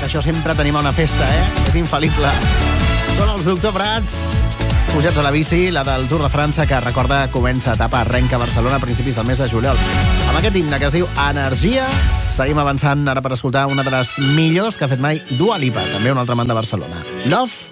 que això sempre tenim una festa, És infal·lible. Són els Doctor Prats, pujats a la bici, la del Tour de França, que recorda comença etapa arrenca a Barcelona a principis del mes de juliol. Amb aquest himne que es diu Energia, seguim avançant ara per escoltar una de les millors que ha fet mai Dua Lipa, també un altre man de Barcelona. Love